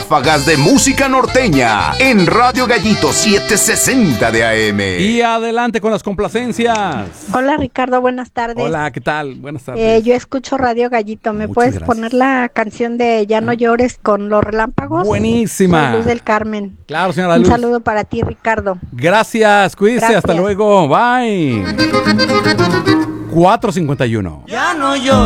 ráfagas de música norteña en Radio Gallito 760 de AM. Y adelante con las complacencias. Hola Ricardo, buenas tardes. Hola, ¿qué tal? Buenas tardes. Yo escucho Radio Gallito. ¿Me Muchas puedes gracias. poner la canción de Ya no llores con los relámpagos? Buenísima. Soy Luz del Carmen. Claro, señora Un Luz. saludo para ti, Ricardo. Gracias, cuídese, Gracias. hasta luego. Bye. 4:51. Ya no llores.